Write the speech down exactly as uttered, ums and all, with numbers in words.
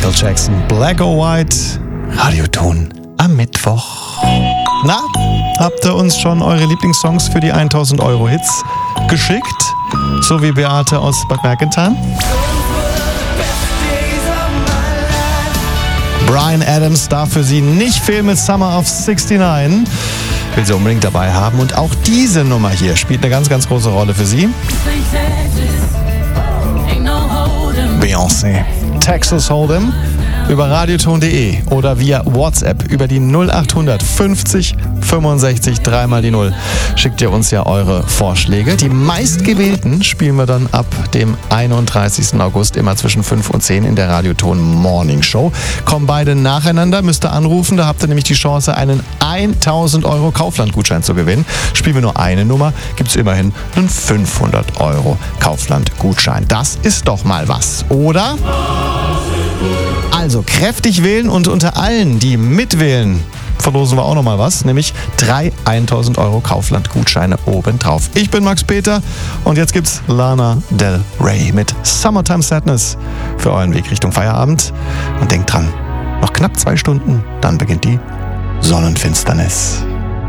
Michael Jackson, Black or White, Radioton am Mittwoch. Na, habt ihr uns schon eure Lieblingssongs für die tausend Euro Hits geschickt? So wie Beate aus Bad Mergentheim? Bryan Adams darf für sie nicht fehlen mit Summer of sixty-nine. Will sie unbedingt dabei haben. Und auch diese Nummer hier spielt eine ganz, ganz große Rolle für sie. Beyoncé, Texas Hold'em. Über radioton punkt de oder via WhatsApp über die null acht fünfzig fünfundsechzig dreimal die null. Schickt ihr uns ja eure Vorschläge. Die meistgewählten spielen wir dann ab dem einunddreißigsten August immer zwischen fünf und zehn in der Radioton Morning Show. Kommen beide nacheinander, müsst ihr anrufen. Da habt ihr nämlich die Chance, einen tausend Euro Kaufland-Gutschein zu gewinnen. Spielen wir nur eine Nummer, gibt es immerhin einen fünfhundert Euro Kaufland-Gutschein. Das ist doch mal was, oder? Also kräftig wählen und unter allen, die mitwählen, verlosen wir auch noch mal was, nämlich drei tausend Euro Kaufland-Gutscheine obendrauf. Ich bin Max Peter und jetzt gibt's Lana Del Rey mit Summertime Sadness für euren Weg Richtung Feierabend. Und denkt dran, noch knapp zwei Stunden, dann beginnt die Sonnenfinsternis.